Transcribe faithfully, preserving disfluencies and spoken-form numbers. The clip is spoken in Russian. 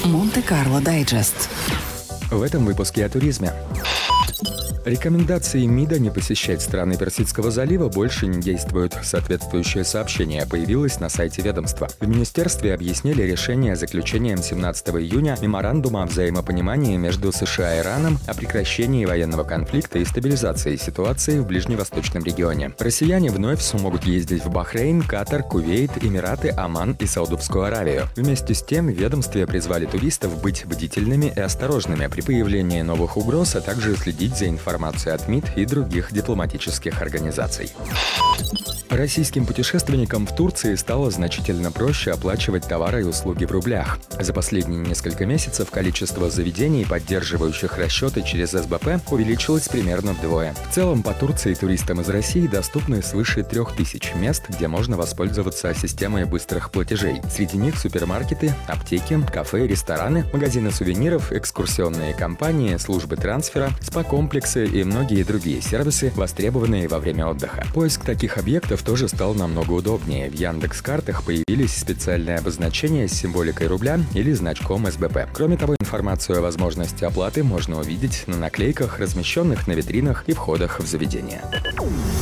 Монте-Карло Дайджест. В этом выпуске о туризме. Рекомендации МИДа не посещать страны Персидского залива больше не действуют. Соответствующее сообщение появилось на сайте ведомства. В министерстве объяснили решение заключением семнадцатого июня меморандума о взаимопонимании между США и Ираном о прекращении военного конфликта и стабилизации ситуации в ближневосточном регионе. Россияне вновь смогут ездить в Бахрейн, Катар, Кувейт, Эмираты, Оман и Саудовскую Аравию. Вместе с тем, в ведомстве призвали туристов быть бдительными и осторожными при появлении новых угроз, а также следить за информацией информацию от МИД и других дипломатических организаций. Российским путешественникам в Турции стало значительно проще оплачивать товары и услуги в рублях. За последние несколько месяцев количество заведений, поддерживающих расчеты через эс бэ пэ, увеличилось примерно вдвое. В целом, по Турции туристам из России доступны свыше трех тысяч мест, где можно воспользоваться системой быстрых платежей. Среди них супермаркеты, аптеки, кафе, рестораны, магазины сувениров, экскурсионные компании, службы трансфера, спа-комплексы и многие другие сервисы, востребованные во время отдыха. Поиск таких объектов тоже стал намного удобнее. В Яндекс.Картах появились специальные обозначения с символикой рубля или значком эс бэ пэ. Кроме того, информацию о возможности оплаты можно увидеть на наклейках, размещенных на витринах и входах в заведение.